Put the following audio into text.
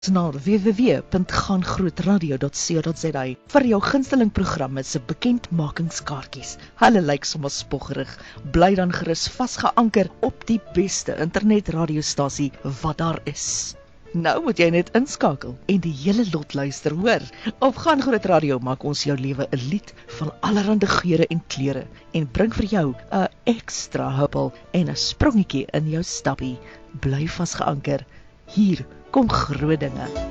na www.gaangrootradio.co.za vir jou gunsteling programme se bekendmakingskaartjies. Hulle lyk sommer spoggerig. Bly dan gerus vasgeanker op die beste internetradiostasie wat daar is. Nou moet jy net inskakel en die hele lot luister, hoor. Op Gaan Groot Radio maak ons jou lewe 'n lied van allerhande geure en kleure en bring vir jou 'n ekstra huppel en 'n sprongetjie in jou stappie. Bly vasgeanker. Hier kom groot dinge.